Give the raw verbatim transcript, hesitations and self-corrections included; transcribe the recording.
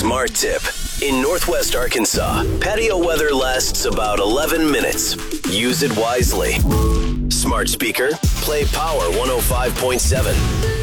Smart Tip. In Northwest Arkansas, patio weather lasts about eleven minutes. Use it wisely. Smart speaker, play Power one oh five point seven.